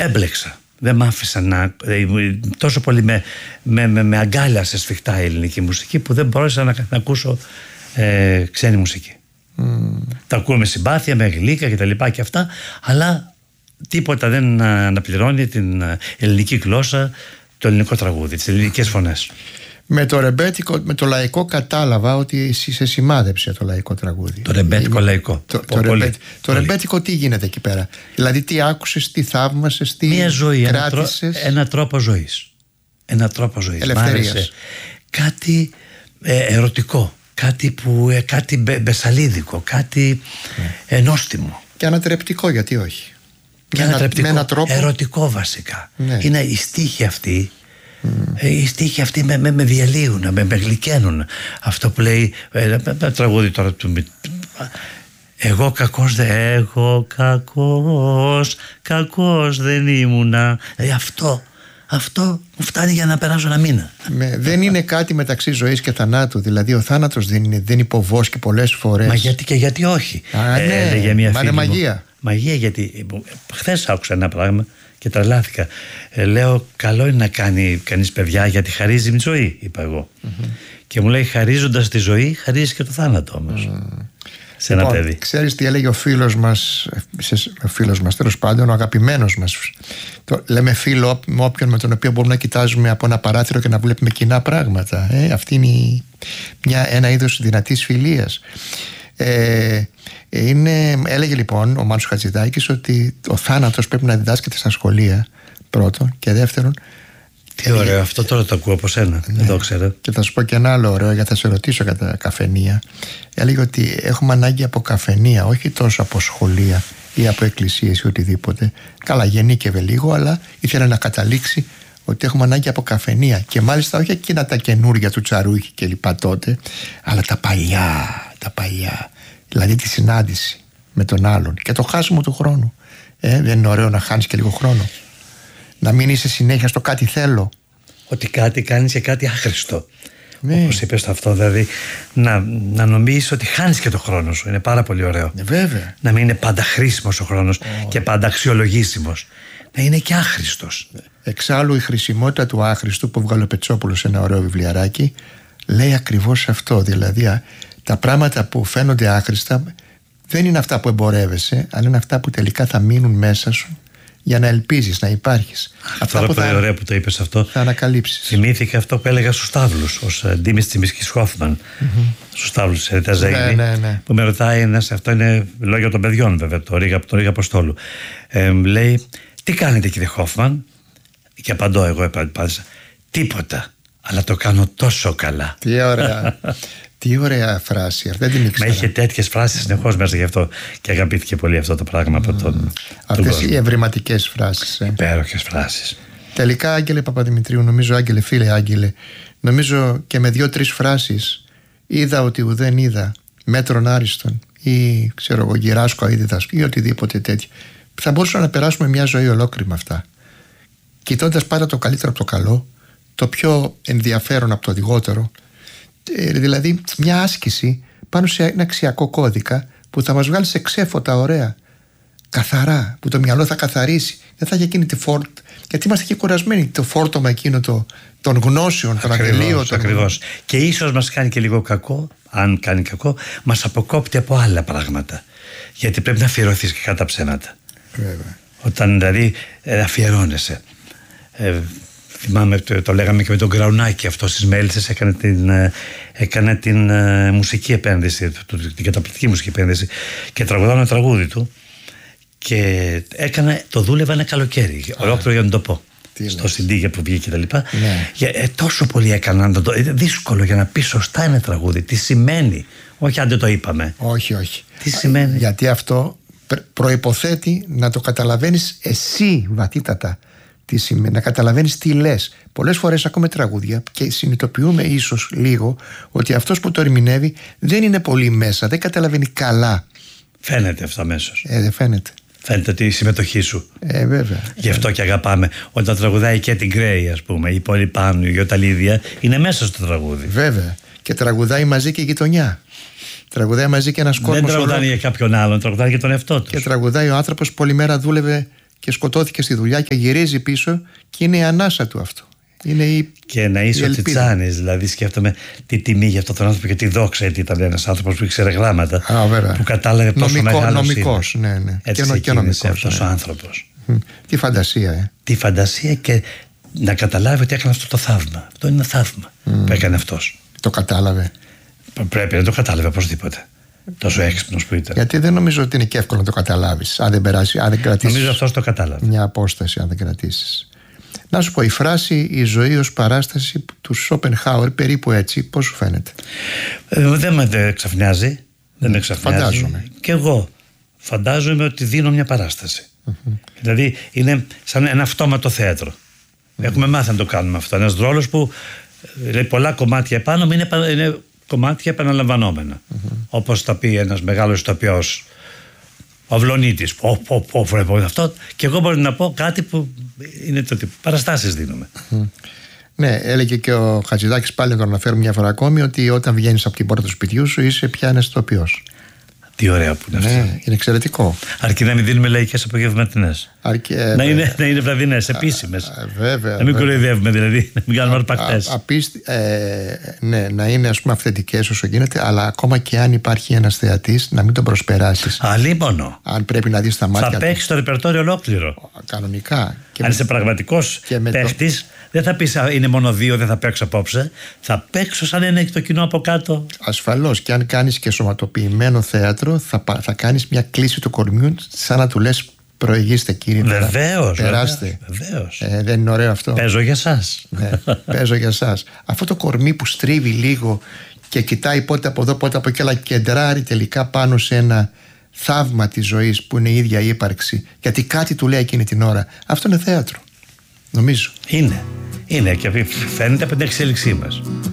έμπλεξα. Δεν μ' άφησαν να. Τόσο πολύ με αγκάλιασε σφιχτά η ελληνική μουσική που δεν μπορούσα να ακούσω ξένη μουσική. Τα ακούω με συμπάθεια, με γλύκα και τα λοιπά και αυτά, αλλά τίποτα δεν αναπληρώνει την ελληνική γλώσσα, το ελληνικό τραγούδι, τις ελληνικές φωνές. Με το ρεμπέτικο, με το λαϊκό κατάλαβα ότι εσύ σε σημάδεψε το λαϊκό τραγούδι. Το ρεμπέτικο λαϊκό. Το ρεμπέτικο τι γίνεται εκεί πέρα? Δηλαδή τι άκουσες, τι θαύμασες, τι μια ζωή, κράτησες? ένα τρόπο ζωής. Ένα τρόπο ζωής. Ελευθερίας. Κάτι ερωτικό. Κάτι μπεσαλίδικο. Κάτι νόστιμο. Και ανατρεπτικό, γιατί όχι? Και ανατρεπτικό, με έναν τρόπο ερωτικό βασικά. Ναι. Είναι οι στίχοι αυτοί. Οι στίχοι αυτοί με διαλύουν, με γλυκαίνουν. Αυτό που λέει τραγούδι τώρα του εγώ κακός δεν ήμουνα. Αυτό μου φτάνει για να περάσω ένα μήνα. Δεν είναι κάτι μεταξύ ζωής και θανάτου. Δηλαδή ο θάνατος δεν υποβόσκει πολλές φορές. Μα γιατί όχι? Ναι, μια μα είναι μαγεία. Μαγεία, γιατί χθες άκουσα ένα πράγμα και τρελάθηκα. Λέω, καλό είναι να κάνει κανείς παιδιά, γιατί χαρίζει τη ζωή, είπα εγώ. Και μου λέει, χαρίζοντας τη ζωή, χαρίζει και το θάνατο όμως. Σε ένα παιδί. Ξέρεις τι έλεγε ο φίλος μας, τέλος πάντων, ο αγαπημένος μας. Λέμε φίλο με όποιον με τον οποίο μπορούμε να κοιτάζουμε από ένα παράθυρο και να βλέπουμε κοινά πράγματα. Αυτή είναι ένα είδος δυνατής φιλίας. Έλεγε λοιπόν ο Μάνος Χατζηδάκης ότι ο θάνατος πρέπει να διδάσκεται στα σχολεία, πρώτον, και δεύτερον. Τι ωραίο, αυτό τώρα το ακούω από σένα. Δεν το ξέρω. Και θα σου πω και ένα άλλο ωραίο, γιατί θα σε ρωτήσω κατά καφενεία. Έλεγε ότι έχουμε ανάγκη από καφενεία, όχι τόσο από σχολεία ή από εκκλησίες ή οτιδήποτε. Καλά, γεννήκευε λίγο, αλλά ήθελε να καταλήξει ότι έχουμε ανάγκη από καφενεία. Και μάλιστα όχι εκείνα τα καινούργια του Τσαρούχη και λοιπά τότε, αλλά τα παλιά. Δηλαδή τη συνάντηση με τον άλλον και το χάσιμο του χρόνου. Δεν είναι ωραίο να χάνεις και λίγο χρόνο? Να μην είσαι συνέχεια στο κάτι θέλω. Ότι κάτι κάνεις και κάτι άχρηστο. Όπως είπες αυτό, δηλαδή να νομίζεις ότι χάνεις και το χρόνο σου. Είναι πάρα πολύ ωραίο. Βέβαια. Να μην είναι πάντα χρήσιμος ο χρόνος και πάντα αξιολογήσιμος. Να είναι και άχρηστος. Εξάλλου η χρησιμότητα του άχρηστου, που βγάλε ο Πετσόπουλος σε ένα ωραίο βιβλιαράκι, λέει ακριβώς αυτό. Δηλαδή τα πράγματα που φαίνονται άχρηστα δεν είναι αυτά που εμπορεύεσαι, αλλά είναι αυτά που τελικά θα μείνουν μέσα σου για να ελπίζεις να υπάρχεις. Αυτά που πολύ ωραία που το είπες αυτό. Θα ανακαλύψεις. Θυμήθηκα αυτό που έλεγα στους Σταύλους, ως Ντίμης Τσιμισκής Χόφμαν, στους Σταύλους της Ρίτα Ζέγνη, που με ρωτάει αυτό είναι λόγια των παιδιών βέβαια, το Ρίγα Αποστόλου. Λέει, τι κάνετε κύριε Χόφμαν? Και απαντώ εγώ, απάντησα, τίποτα, αλλά το κάνω τόσο καλά. Τι ωραία. Τι ωραία φράση, δεν την ήξερα. Μα είχε τέτοιες φράσεις συνεχώς μέσα, γι' αυτό και αγαπήθηκε πολύ αυτό το πράγμα από τον αυτές οι ευρηματικές φράσεις. Υπέροχες φράσεις. Τελικά, Άγγελε Παπαδημητρίου, νομίζω, Άγγελε, φίλε Άγγελε, νομίζω και με 2-3 φράσεις είδα ότι ουδέν είδα, μέτρον άριστον, ή ξέρω εγώ, γυράσκω αείδιδας, ή οτιδήποτε τέτοιο. Θα μπορούσαμε να περάσουμε μια ζωή ολόκληρη με αυτά. Κοιτώντας πάντα το καλύτερο από το καλό, το πιο ενδιαφέρον από το λιγότερο. Δηλαδή μια άσκηση πάνω σε ένα αξιακό κώδικα που θα μας βγάλει σε ξέφωτα ωραία, καθαρά, που το μυαλό θα καθαρίσει. Δεν θα έχει εκείνη τη γιατί είμαστε και κουρασμένοι, το φόρτωμα εκείνο των γνώσεων, των ατελείωτων. Ακριβώς. Και ίσως μας κάνει και λίγο κακό, αν κάνει κακό, μας αποκόπτει από άλλα πράγματα. Γιατί πρέπει να αφιερωθείς και κατά ψέματα. Βέβαια. Όταν δηλαδή αφιερώνεσαι. Θυμάμαι, το λέγαμε και με τον Γκραουνάκη, αυτό στις Μέλισσες έκανε την μουσική επένδυση, την καταπληκτική μουσική επένδυση, και τραγουδάω ένα τραγούδι του και το δούλευα ένα καλοκαίρι, ολόκληρο για να το πω. Στο CD που βγήκε και τα λοιπά. Τόσο πολύ έκαναν δύσκολο για να πει σωστά ένα τραγούδι. Τι σημαίνει, όχι αν δεν το είπαμε. Όχι. Τι σημαίνει. Γιατί αυτό προϋποθέτει να το καταλαβαίνεις εσύ βαθύτατα. Τι σημαίνει, να καταλαβαίνεις τι λες. Πολλές φορές ακούμε τραγούδια και συνειδητοποιούμε ίσως λίγο ότι αυτός που το ερμηνεύει δεν είναι πολύ μέσα, δεν καταλαβαίνει καλά. Φαίνεται αυτό αμέσως. Δεν φαίνεται. Φαίνεται ότι η συμμετοχή σου. Βέβαια. Γι' αυτό και αγαπάμε. Όταν τραγουδάει και την Γκρέι, ας πούμε, η Πόλη Πάνου, η Γιωταλίδια, είναι μέσα στο τραγούδι. Βέβαια. Και τραγουδάει μαζί και η γειτονιά. Τραγουδάει μαζί και ένας κόσμος. Δεν τραγουδάει για κάποιον άλλον, τραγουδάει για τον εαυτό του. Και τραγουδάει ο άνθρωπος που όλη μέρα δούλευε και σκοτώθηκε στη δουλειά και γυρίζει πίσω και είναι η ανάσα του αυτό. Και να είσαι ο Τσιτσάνης, δηλαδή σκέφτομαι τι τιμή για αυτόν τον άνθρωπο και τι δόξα, γιατί ήταν ένας άνθρωπος που ήξερε γράμματα, που κατάλαβε πόσο μεγάλος νομικός, είναι. Ναι. Έτσι ξεκίνησε αυτός ο άνθρωπος. Τι φαντασία, Τι φαντασία, και να καταλάβει ότι έκανε αυτό το θαύμα. Αυτό είναι ένα θαύμα που έκανε αυτός. Το κατάλαβε. Πρέπει να το κατάλαβε οπωσδήποτε. Τόσο έξυπνος που ήταν. Γιατί δεν νομίζω ότι είναι και εύκολο να το καταλάβεις αν δεν περάσει, αν δεν κρατήσεις. Νομίζω αυτός το κατάλαβε. Μια απόσταση, αν δεν κρατήσεις. Να σου πω, η φράση «η ζωή ως παράσταση» του Σόπενχάουερ, περίπου έτσι, πώς σου φαίνεται? Δεν με ξαφνιάζει. Δεν με ξαφνιάζει. Φαντάζομαι. Και εγώ φαντάζομαι ότι δίνω μια παράσταση. Δηλαδή είναι σαν ένα αυτόματο θέατρο. Έχουμε μάθει να το κάνουμε αυτό. Ένας ρόλος που λέει πολλά κομμάτια επάνω, είναι κομμάτια επαναλαμβανόμενα. Όπως θα πει ένας μεγάλος ηθοποιός, ο Αυλονίτης, αυτό, και εγώ μπορώ να πω κάτι που είναι το τύπο. Παραστάσεις δίνουμε. Ναι, έλεγε και ο Χατζηδάκης, πάλι να το αναφέρουμε μια φορά ακόμη, ότι όταν βγαίνεις από την πόρτα του σπιτιού σου είσαι πια ένας ηθοποιός. Τι ωραία που είναι αυτό. Ναι, είναι εξαιρετικό. Αρκεί να μην δίνουμε λαϊκές απογευματινές. Να είναι βραδινές, επίσημες. Βέβαια. Να μην κοροϊδεύουμε, δηλαδή, να μην κάνουμε αρπακτές. Ναι, να είναι, ας πούμε, αυθεντικές όσο γίνεται, αλλά ακόμα και αν υπάρχει ένας θεατής, να μην τον προσπεράσεις. Αλίμονο. Αν πρέπει να δεις τα μάτια του. Θα παίξει το ρεπερτόριο ολόκληρο. Κανονικά. Αν είσαι πραγματικός παίχτης, δεν θα πεις είναι μόνο 2, δεν θα παίξω απόψε. Θα παίξω σαν είναι το κοινό από κάτω. Ασφαλώς. Και αν κάνεις και σωματοποιημένο θέατρο, θα κάνεις μια κλίση του κορμιού, σαν να του λες προηγήστε, κύριε. Βεβαίως. Περάστε. Βεβαίως. Δεν είναι ωραίο αυτό? Παίζω για σας. Ναι, παίζω για σας. Αυτό το κορμί που στρίβει λίγο και κοιτάει πότε από εδώ, πότε από εκεί, αλλά κεντράρει τελικά πάνω σε ένα θαύμα της ζωής που είναι η ίδια η ύπαρξη, γιατί κάτι του λέει εκείνη την ώρα. Αυτό είναι θέατρο, νομίζω. Είναι και φαίνεται από την εξέλιξή μας.